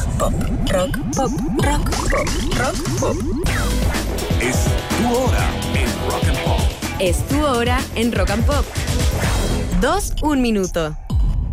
pop, rock, pop, rock, pop, rock, pop. Es tu hora en Rock and Pop. Es tu hora en Rock and Pop. 2, 1 minuto.